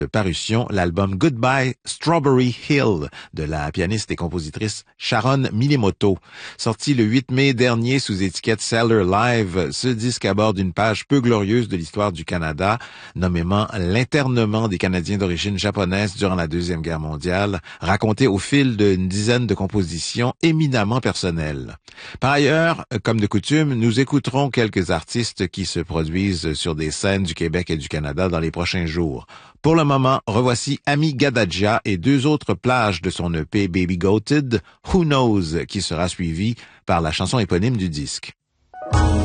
parution l'album Goodbye Strawberry Hill de la pianiste et compositrice Sharon Minemoto. Sorti le 8 mai dernier sous étiquette Cellar Live, ce disque aborde une page peu glorieuse de l'histoire du Canada, nommément l'internement des Canadiens d'origine japonaise durant la Deuxième Guerre mondiale, raconté au fil d'une dizaine de compositions éminemment personnelles. Par ailleurs, comme de coutume, nous écouterons quelques artistes qui se produisent sur des scènes du Québec et du Canada dans les prochains jours. Pour le moment, revoici Ami Gadadja et deux autres plages de son EP Baby Goated, Who Knows, qui sera suivi par la chanson éponyme du disque.